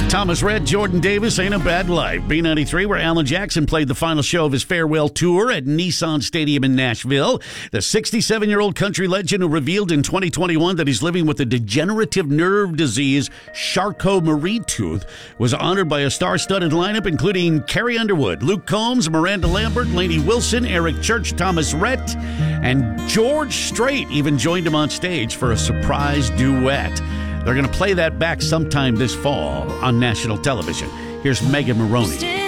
Thomas Rhett, Jordan Davis, Ain't a Bad Life. B93, where Alan Jackson played the final show of his farewell tour at Nissan Stadium in Nashville. The 67-year-old country legend who revealed in 2021 that he's living with a degenerative nerve disease, Charcot-Marie-Tooth, was honored by a star-studded lineup including Carrie Underwood, Luke Combs, Miranda Lambert, Lainey Wilson, Eric Church, Thomas Rhett, and George Strait even joined him on stage for a surprise duet. They're going to play that back sometime this fall on national television. Here's Megan Maroney.